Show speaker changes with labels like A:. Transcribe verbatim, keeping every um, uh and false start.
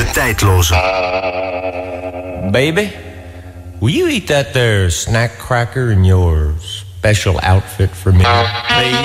A: tijdloze.
B: Baby, will you eat that there snack cracker in your special outfit for me? Baby.